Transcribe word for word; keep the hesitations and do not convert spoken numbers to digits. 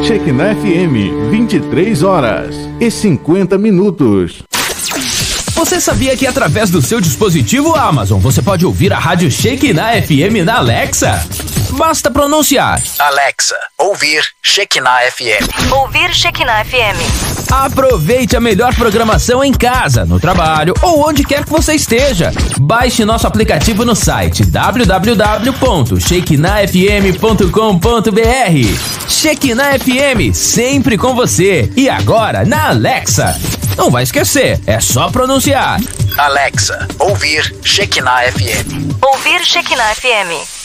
Shekinah F M, vinte e três horas e cinquenta minutos. Você sabia que através do seu dispositivo Amazon você pode ouvir a rádio Shekinah F M na Alexa? Basta pronunciar: Alexa, ouvir Shekinah F M. Ouvir Shekinah F M. Aproveite a melhor programação em casa, no trabalho ou onde quer que você esteja. Baixe nosso aplicativo no site w w w ponto shekinah f m ponto com ponto b r. Shekinah F M, sempre com você. E agora na Alexa. Não vai esquecer, é só pronunciar: Alexa, ouvir Shekinah F M. Ouvir Shekinah F M.